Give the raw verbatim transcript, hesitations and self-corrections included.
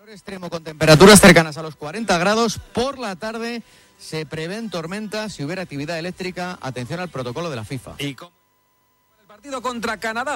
Extremo con temperaturas cercanas a los cuarenta grados. Por la tarde se prevén tormentas. Si hubiera actividad eléctrica, atención al protocolo de la FIFA. Y con el partido contra Canadá.